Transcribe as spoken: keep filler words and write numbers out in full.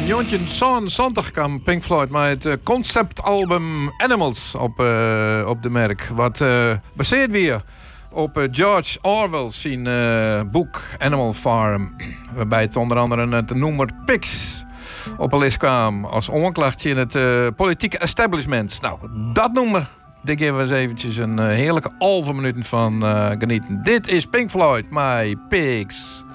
negentien zevenenzeventig kwam Pink Floyd met het uh, conceptalbum Animals op, uh, op de merk. Wat uh, baseerd weer op uh, George Orwell zijn uh, boek Animal Farm. Waarbij het onder andere het noemer Pigs op een lijst kwam als onklachtje in het uh, politieke establishment. Nou, dat noemen. Daar geven we eens eventjes een uh, heerlijke halve minuut van uh, genieten. Dit is Pink Floyd, My Pigs.